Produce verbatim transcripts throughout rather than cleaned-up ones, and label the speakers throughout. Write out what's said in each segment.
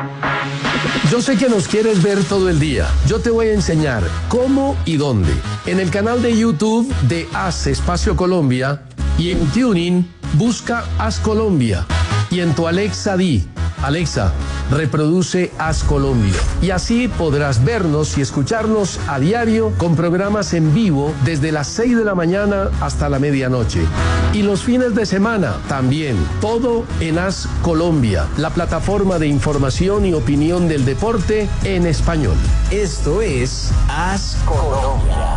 Speaker 1: Yo sé que nos quieres ver todo el día. Yo te voy a enseñar cómo y dónde. En el canal de YouTube de Haz Espacio Colombia y en Tuning busca Haz Colombia. Y en tu Alexa di, Alexa, reproduce Haz Colombia. Y así podrás vernos y escucharnos a diario con programas en vivo desde las seis de la mañana hasta la medianoche. Y los fines de semana también, todo en Haz Colombia, la plataforma de información y opinión del deporte en español.
Speaker 2: Esto es Haz Colombia.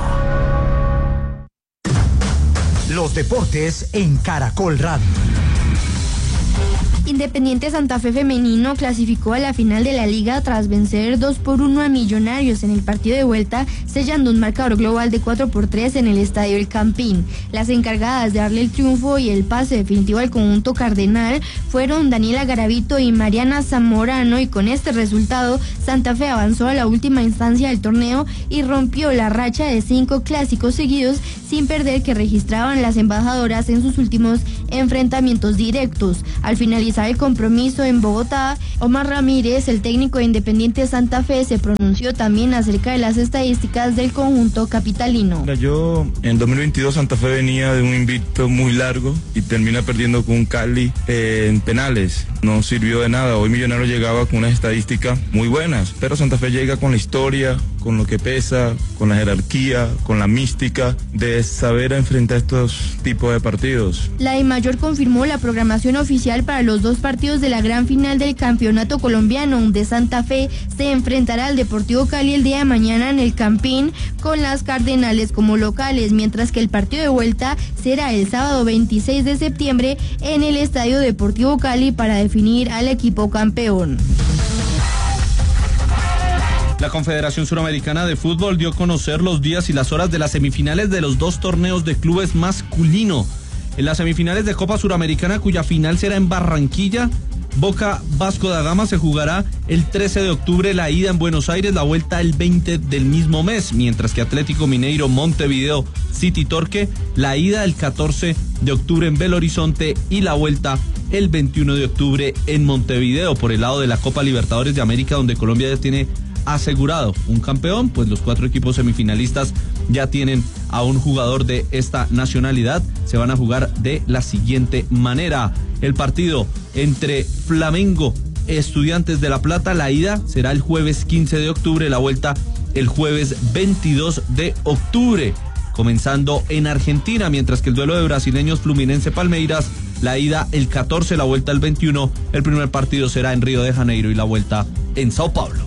Speaker 2: Los deportes en Caracol Radio.
Speaker 3: Independiente Santa Fe femenino clasificó a la final de la liga tras vencer dos por uno a Millonarios en el partido de vuelta, sellando un marcador global de cuatro por tres en el estadio El Campín. Las encargadas de darle el triunfo y el pase definitivo al conjunto cardenal fueron Daniela Garavito y Mariana Zamorano, y con este resultado Santa Fe avanzó a la última instancia del torneo y rompió la racha de cinco clásicos seguidos sin perder que registraban las embajadoras en sus últimos enfrentamientos directos. Al finalizar el compromiso en Bogotá, Omar Ramírez, el técnico de Independiente Santa Fe, se pronunció también acerca de las estadísticas del conjunto capitalino.
Speaker 4: Yo en dos mil veintidós Santa Fe venía de un invicto muy largo y termina perdiendo con un Cali eh, en penales. No sirvió de nada. Hoy Millonarios llegaba con unas estadísticas muy buenas, pero Santa Fe llega con la historia, con lo que pesa, con la jerarquía, con la mística de saber enfrentar estos tipos de partidos.
Speaker 3: La DIMAYOR confirmó la programación oficial para los dos partidos de la gran final del campeonato colombiano, donde Santa Fe se enfrentará al Deportivo Cali el día de mañana en el Campín con las Cardenales como locales, mientras que el partido de vuelta será el sábado veintiséis de septiembre en el Estadio Deportivo Cali para definir al equipo campeón.
Speaker 5: La Confederación Suramericana de Fútbol dio a conocer los días y las horas de las semifinales de los dos torneos de clubes masculino. En las semifinales de Copa Suramericana, cuya final será en Barranquilla, Boca Vasco da Gama se jugará el trece de octubre, la ida en Buenos Aires, la vuelta el veinte del mismo mes, mientras que Atlético Mineiro Montevideo City Torque, la ida el catorce de octubre en Belo Horizonte y la vuelta el veintiuno de octubre en Montevideo. Por el lado de la Copa Libertadores de América, donde Colombia ya tiene asegurado un campeón, pues los cuatro equipos semifinalistas ya tienen a un jugador de esta nacionalidad. Se van a jugar de la siguiente manera: el partido entre Flamengo Estudiantes de La Plata, la ida será el jueves quince de octubre, la vuelta el jueves veintidós de octubre, comenzando en Argentina, mientras que el duelo de brasileños Fluminense Palmeiras, la ida el catorce, la vuelta el veintiuno, el primer partido será en Río de Janeiro y la vuelta en Sao Paulo.